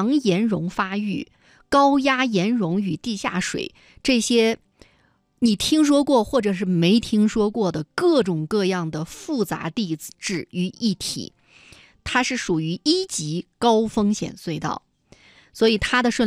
强岩溶发育、高压岩溶与地下水，这些你听说过或者是没听说过的各种各样的复杂地质于一体，它是属于1级高风险隧道，所以它的顺